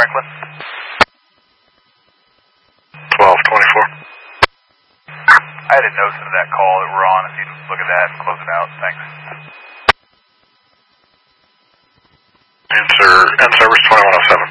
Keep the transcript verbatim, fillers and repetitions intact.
Franklin. twelve twenty-four. I had a note of that call that we're on. If you look at that and close it out, thanks. Answer, end service twenty-one oh seven.